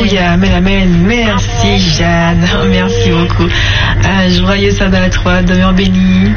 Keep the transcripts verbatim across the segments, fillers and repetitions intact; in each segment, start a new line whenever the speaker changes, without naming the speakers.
Alléluia, amen, amen. Merci Jeanne, merci beaucoup. Un joyeux sabbat à toi, demeure bénie.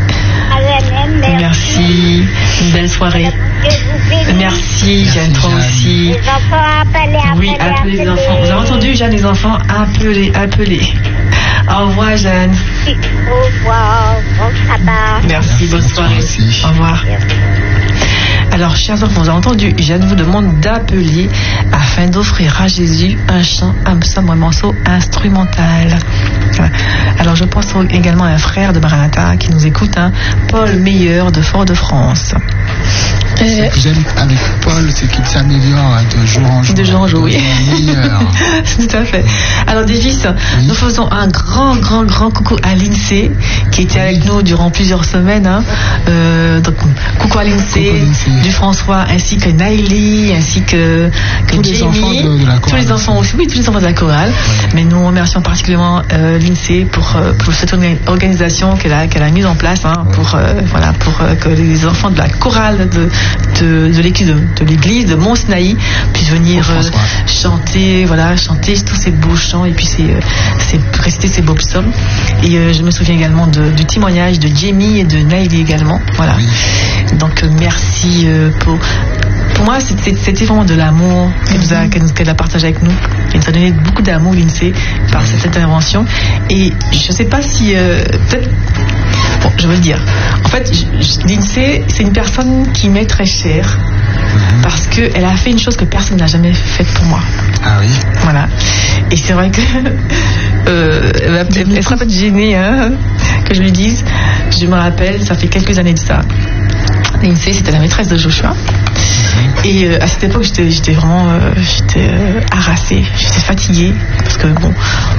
Merci, une belle soirée. Merci Jeanne, toi aussi. Oui, appelez les enfants. Vous avez entendu Jeanne, les enfants, appelez, appelez. Au revoir Jeanne.
Au revoir, bon sabbat.
Merci, bonne soirée. Au revoir. Alors, chers enfants, vous avez entendu, Jeanne vous demande d'appeler afin d'offrir à Jésus un chant, un psaume, un morceau instrumental. Voilà. Alors, je pense également à un frère de Maranatha qui nous écoute, hein, Paul Meilleur de Fort-de-France.
Euh... Ce que j'aime avec Paul, c'est qu'il s'améliore de jour en jour.
De jour en jour, oui. Tout à fait. Alors, Davis, oui. Nous faisons un grand, grand, grand coucou à l'INSEE qui était avec nous durant plusieurs semaines. Hein. Euh, donc, coucou à l'INSEE, du François, ainsi que Naïli, ainsi que, que
tous
Jamie.
Les enfants de, de la chorale.
Tous les enfants aussi, oui, tous les enfants de la chorale. Ouais. Mais nous remercions particulièrement euh, l'INSEE pour, euh, pour cette organisation qu'elle a, qu'elle a mise en place, hein, ouais. pour, euh, voilà, pour euh, que les enfants de la chorale de de, de l'église de, de l'église de Mont-Sinaï puissent venir euh, chanter, voilà, chanter tous ces beaux chants et puis ces, euh, ces, réciter ces beaux psaumes. Et euh, je me souviens également de, du témoignage de Jamie et de Naïli également. Voilà. Oui. Donc euh, merci euh, pour. Pour moi, c'était, c'était vraiment de l'amour qu'elle, nous a, qu'elle, nous, qu'elle a partagé avec nous. Elle nous a donné beaucoup d'amour, l'INSEE, par cette intervention. Et je ne sais pas si... Euh, peut-être... Bon, je veux le dire. En fait, je, l'INSEE, c'est une personne qui m'est très chère parce qu'elle a fait une chose que personne n'a jamais faite pour moi.
Ah oui.
Voilà. Et c'est vrai que... Euh, elle, elle, elle sera peut-être gênée hein, que je lui dise. Je me rappelle, ça fait quelques années de ça. L'INSEE, c'était la maîtresse de Joshua. Et euh, à cette époque, j'étais, j'étais vraiment euh, j'étais, euh, harassée, j'étais fatiguée. Parce que bon,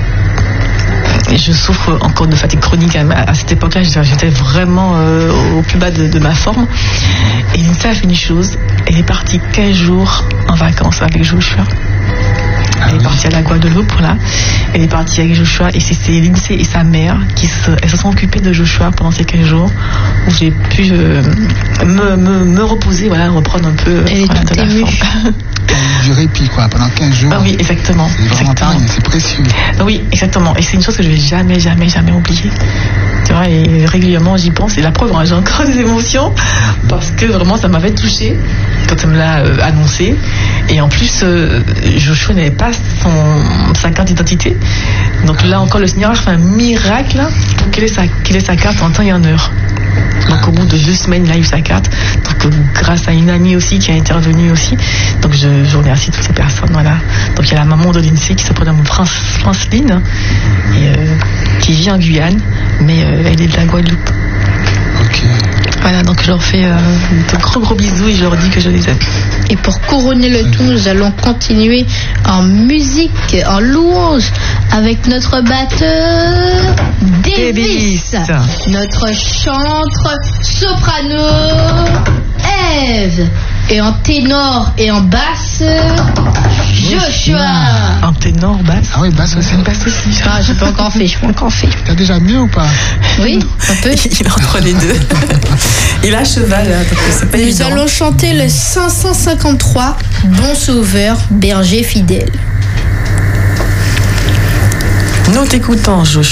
je souffre encore de fatigue chronique. À, à cette époque-là, j'étais, j'étais vraiment euh, au plus bas de, de ma forme. Et l'INSEE a fait une chose, elle est partie quinze jours en vacances avec Joshua. Elle est partie à la Guadeloupe, là. Elle est partie avec Joshua et c'est, c'est l'INSEE et sa mère qui se, elles se sont occupées de Joshua pendant ces quinze jours où j'ai pu euh, me, me, me reposer, voilà, reprendre un peu
Elle
voilà,
est
de la
émue.
forme.
Du répit, quoi, pendant quinze jours.
Ah oui, exactement.
C'est vraiment
exactement.
dingue, c'est précieux.
Oui, exactement. Et c'est une chose que je vais jamais, jamais, jamais oublier. Tu vois, et régulièrement j'y pense. Et la preuve, hein, j'ai encore des émotions parce que vraiment ça m'avait touchée quand elle me l'a euh, annoncé. Et en plus, euh, Joshua n'avait pas son, sa carte d'identité. Donc là encore, le Seigneur a fait un miracle pour qu'il ait sa, qu'il ait sa carte en temps et en heure. Donc au bout de deux semaines, il a eu sa carte. Donc euh, grâce à une amie aussi qui a intervenu aussi. Donc je, je remercie toutes ces personnes. Voilà. Donc il y a la maman de l'INSEE qui se prénomme France, Franceline et euh, qui vit en Guyane, mais euh, elle est de la Guadeloupe.
Ok.
Voilà, donc je leur fais euh, de gros gros bisous et je leur dis que je les aime.
Et pour couronner le tout, nous allons continuer en musique, en louange, avec notre batteur Davis, notre chantre soprano Eve, et en ténor et en basse Joshua.
En ténor, basse.
Ah oui, basse aussi.
Une basse aussi.
Ah, j'ai pas encore fait, j'ai pas encore fait.
T'as déjà mieux ou pas?
Oui, un peu.
Il est entre les deux. Il a cheval, hein, donc c'est pas
Nous
évident.
allons chanter le cinq cent cinquante-trois, Bon Sauveur, berger fidèle.
Nous t'écoutons, Joshua.